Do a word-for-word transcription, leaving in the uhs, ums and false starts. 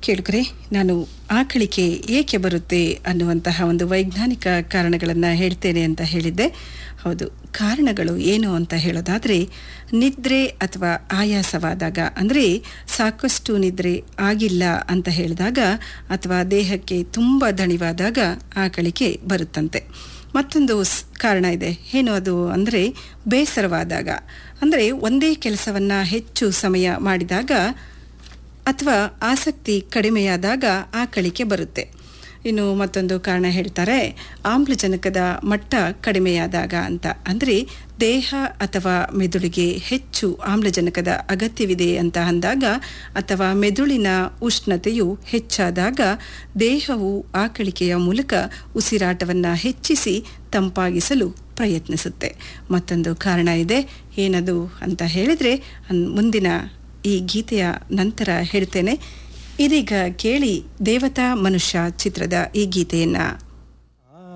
ಕೇಳಿದ್ರೆ ನಾನು ಆಕಳಿಕೆ ಏಕೆ ಬರುತ್ತೆ ಅನ್ನುವಂತಹ ಒಂದು ವೈಜ್ಞಾನಿಕ ಕಾರಣಗಳನ್ನು ಹೇಳ್ತೇನೆ ಅಂತ ಹೇಳಿದ್ದೆ. ಹೌದು, ಕಾರಣಗಳು ಏನು ಅಂತ ಹೇಳೋದಾದರೆ, ನಿದ್ರೆ ಅಥವಾ ಆಯಾಸವಾದಾಗ, ಅಂದರೆ ಸಾಕಷ್ಟು ನಿದ್ರೆ ಆಗಿಲ್ಲ ಅಂತ ಹೇಳಿದಾಗ ಅಥವಾ ದೇಹಕ್ಕೆ ತುಂಬ ದಣಿವಾದಾಗ ಆಕಳಿಕೆ ಬರುತ್ತಂತೆ. ಮತ್ತೊಂದು ಕಾರಣ ಇದೆ, ಏನು ಅದು ಅಂದರೆ ಬೇಸರವಾದಾಗ, ಅಂದರೆ ಒಂದೇ ಕೆಲಸವನ್ನು ಹೆಚ್ಚು ಸಮಯ ಮಾಡಿದಾಗ ಅಥವಾ ಆಸಕ್ತಿ ಕಡಿಮೆಯಾದಾಗ ಆಕಳಿಕೆ ಬರುತ್ತೆ. ಇನ್ನು ಮತ್ತೊಂದು ಕಾರಣ ಹೇಳ್ತಾರೆ, ಆಮ್ಲಜನಕದ ಮಟ್ಟ ಕಡಿಮೆಯಾದಾಗ ಅಂತ. ಅಂದರೆ ದೇಹ ಅಥವಾ ಮೆದುಳಿಗೆ ಹೆಚ್ಚು ಆಮ್ಲಜನಕದ ಅಗತ್ಯವಿದೆ ಅಂತ ಅಂದಾಗ ಅಥವಾ ಮೆದುಳಿನ ಉಷ್ಣತೆಯು ಹೆಚ್ಚಾದಾಗ ದೇಹವು ಆಕಳಿಕೆಯ ಮೂಲಕ ಉಸಿರಾಟವನ್ನು ಹೆಚ್ಚಿಸಿ ತಂಪಾಗಿಸಲು ಪ್ರಯತ್ನಿಸುತ್ತೆ. ಮತ್ತೊಂದು ಕಾರಣ ಇದೆ, ಏನದು ಅಂತ ಹೇಳಿದರೆ ಮುಂದಿನ ಈ ಗೀತೆಯ ನಂತರ ಹೇಳ್ತೇನೆ. ಇದೀಗ ಕೇಳಿ ದೇವತಾ ಮನುಷ್ಯ ಚಿತ್ರದ ಈ ಗೀತೆಯನ್ನು.